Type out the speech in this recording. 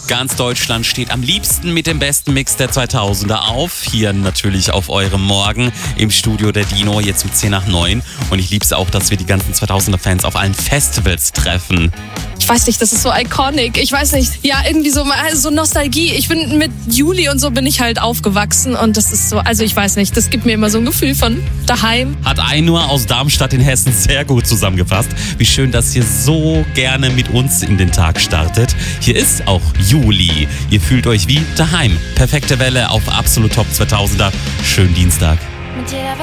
Ganz Deutschland steht am liebsten mit dem besten Mix der 2000er auf. Hier natürlich auf eurem Morgen im Studio der Dino, jetzt um 10 nach 9. Und ich liebe es auch, dass wir die ganzen 2000er-Fans auf allen Festivals treffen. Ich weiß nicht, das ist so iconic. Ich weiß nicht, ja, irgendwie so Nostalgie. Ich bin mit Juli und so bin ich halt aufgewachsen und das ist so, also ich weiß nicht, das gibt mir immer so ein Gefühl von daheim. Hat Ainur aus Darmstadt in Hessen sehr gut zusammengefasst. Wie schön, dass ihr so gerne mit uns in den Tag startet. Hier ist auch Juli. Ihr fühlt euch wie daheim. Perfekte Welle auf Absolut Top 2000er. Schönen Dienstag. Mit jeder